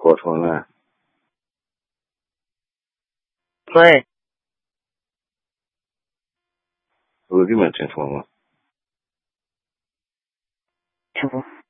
破窗了。 对， 我给你们真说吗？ 听说。